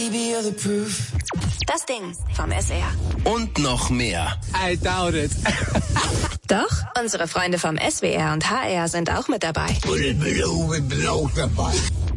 Das Ding vom SWR. Und noch mehr. I doubt it. Doch, unsere Freunde vom SWR und HR sind auch mit dabei. Und ich bin auch dabei.